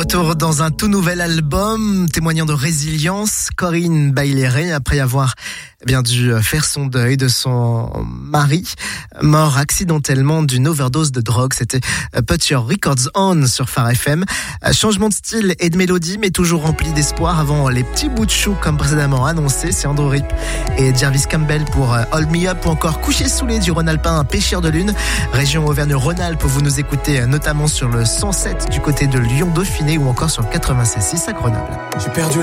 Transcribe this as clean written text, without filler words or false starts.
Retour dans un tout nouvel album, témoignant de résilience, Corinne Bailey-Rae, après avoir dû faire son deuil de son mari, mort accidentellement d'une overdose de drogue. C'était Put Your Records On sur Phare FM. Changement de style et de mélodie, mais toujours rempli d'espoir avant les petits bouts de chou comme précédemment annoncé. C'est Andrew Rip et Jarvis Campbell pour Hold Me Up, ou encore Couché sous les du Rhône-Alpin, un pêcheur de lune. Région Auvergne-Rhône-Alpes, vous nous écoutez notamment sur le 107 du côté de Lyon-Dauphiné, ou encore sur le 96.6 à Grenoble. J'ai perdu